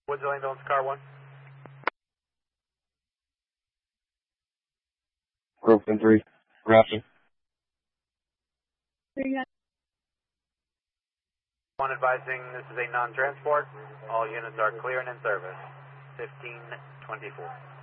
Woods Ambulance, car 1. Grove 10-3, Grafton. 1 advising this is a non-transport. All units are clear and in service. 1524.